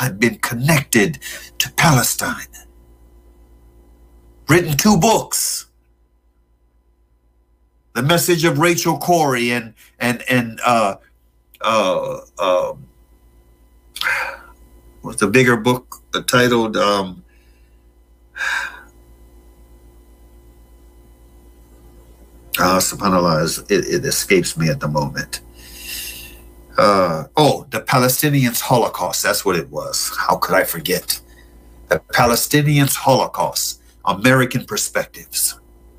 I've been connected to Palestine. Written 2 books. The Message of Rachel Corrie and what's the bigger book titled subhanAllah, it escapes me at the moment. The Palestinians' Holocaust. That's what it was. How could I forget? The Palestinians' Holocaust, American Perspectives.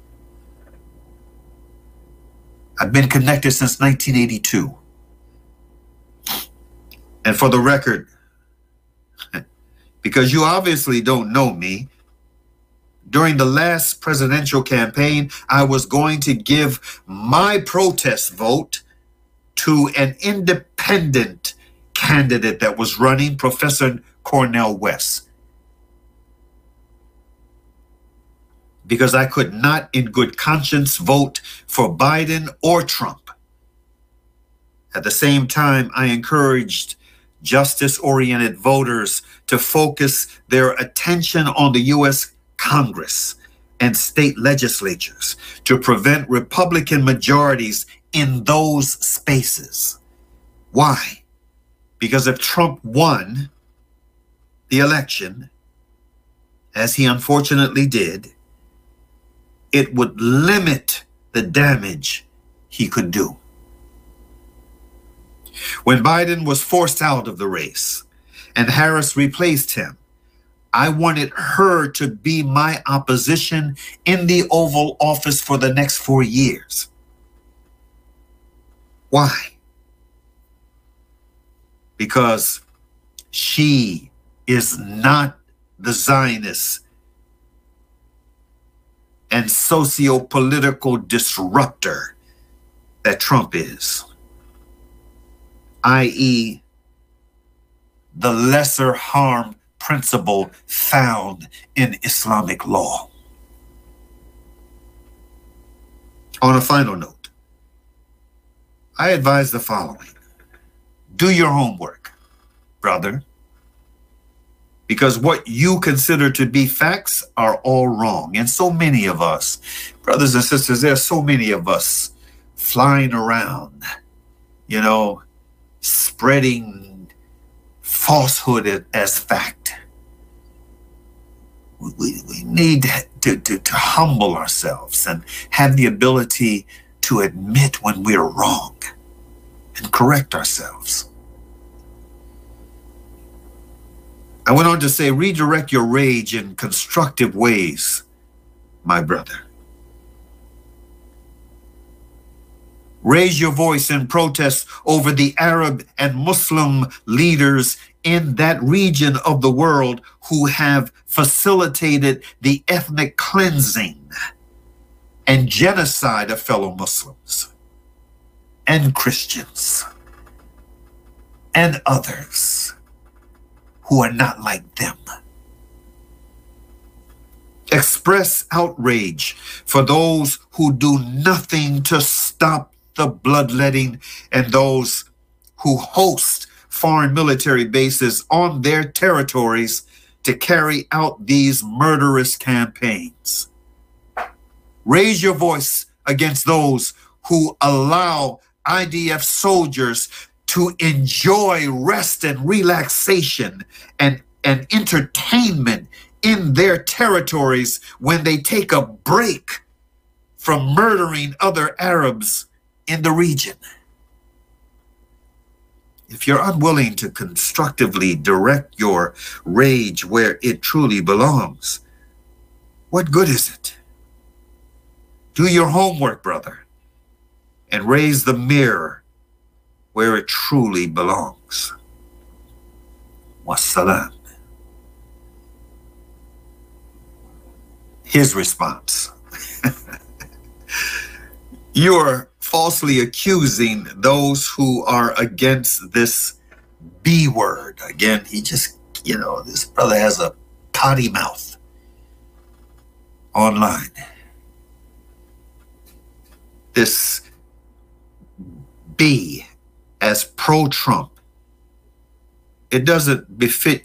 I've been connected since 1982. And for the record, because you obviously don't know me, during the last presidential campaign, I was going to give my protest vote to an independent candidate that was running, Professor Cornel West. Because I could not in good conscience vote for Biden or Trump. At the same time, I encouraged justice-oriented voters to focus their attention on the U.S. Congress and state legislatures to prevent Republican majorities in those spaces. Why? Because if Trump won the election, as he unfortunately did, it would limit the damage he could do. When Biden was forced out of the race and Harris replaced him, I wanted her to be my opposition in the Oval Office for the next 4 years. Why? Because she is not the Zionist and socio-political disruptor that Trump is, i.e., the lesser harm principle found in Islamic law. On a final note, I advise the following. Do your homework, brother, because what you consider to be facts are all wrong. And so many of us, brothers and sisters, there are so many of us flying around, spreading falsehood as fact. We need to humble ourselves and have the ability to admit when we're wrong and correct ourselves. I went on to say, redirect your rage in constructive ways, my brother. Raise your voice in protest over the Arab and Muslim leaders in that region of the world who have facilitated the ethnic cleansing and genocide of fellow Muslims and Christians and others who are not like them. Express outrage for those who do nothing to stop the bloodletting and those who host foreign military bases on their territories to carry out these murderous campaigns. Raise your voice against those who allow IDF soldiers to enjoy rest and relaxation and entertainment in their territories when they take a break from murdering other Arabs in the region. If you're unwilling to constructively direct your rage where it truly belongs, what good is it? Do your homework, brother, and raise the mirror where it truly belongs. Wassalam. His response. You're falsely accusing those who are against this B word. Again, he just, this brother has a potty mouth online. This B as pro-Trump. It doesn't befit